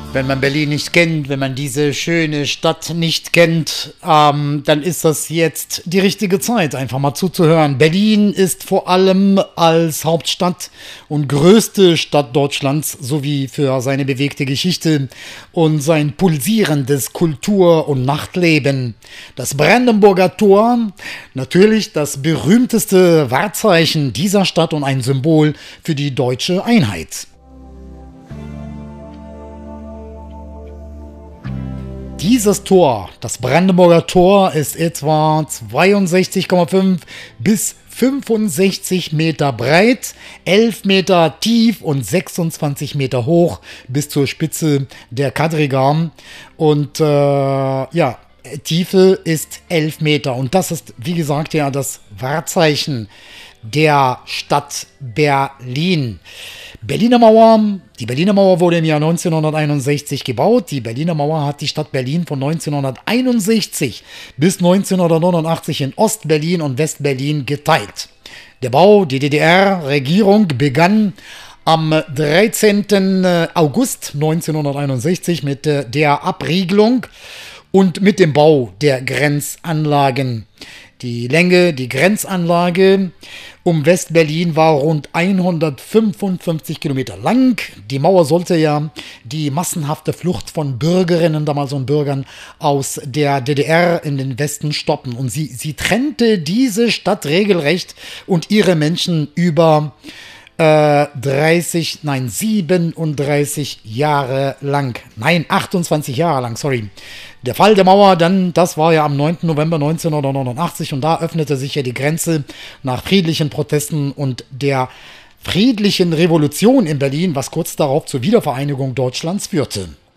Wenn man Berlin nicht kennt, wenn man diese schöne Stadt nicht kennt, dann ist das jetzt die richtige Zeit, einfach mal zuzuhören. Berlin ist vor allem als Hauptstadt und größte Stadt Deutschlands sowie für seine bewegte Geschichte und sein pulsierendes Kultur- und Nachtleben. Das Brandenburger Tor, natürlich das berühmteste Wahrzeichen dieser Stadt und ein Symbol für die deutsche Einheit. Dieses Tor, das Brandenburger Tor, ist etwa 62,5 bis 65 Meter breit, 11 Meter tief und 26 Meter hoch bis zur Spitze der Kadriga. Und Tiefe ist 11 Meter. Und das ist, wie gesagt, ja das Wahrzeichen der Stadt Berlin. Berliner Mauer. Die Berliner Mauer wurde im Jahr 1961 gebaut. Die Berliner Mauer hat die Stadt Berlin von 1961 bis 1989 in Ost-Berlin und West-Berlin geteilt. Der Bau, die DDR-Regierung begann am 13. August 1961 mit der Abriegelung und mit dem Bau der Grenzanlagen. Die Länge, die Grenzanlage um West-Berlin war rund 155 Kilometer lang. Die Mauer sollte ja die massenhafte Flucht von Bürgerinnen, damals und Bürgern aus der DDR in den Westen stoppen. Und sie trennte diese Stadt regelrecht und ihre Menschen über 28 Jahre lang. Nein, 28 Jahre lang, sorry. Der Fall der Mauer, das war ja am 9. November 1989 und da öffnete sich ja die Grenze nach friedlichen Protesten und der friedlichen Revolution in Berlin, was kurz darauf zur Wiedervereinigung Deutschlands führte.